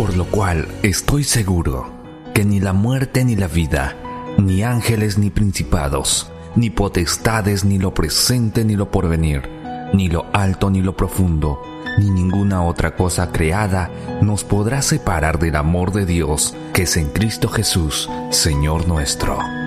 Por lo cual estoy seguro que ni la muerte ni la vida, ni ángeles ni principados, ni potestades, ni lo presente ni lo porvenir, ni lo alto ni lo profundo, ni ninguna otra cosa creada nos podrá separar del amor de Dios que es en Cristo Jesús, Señor nuestro.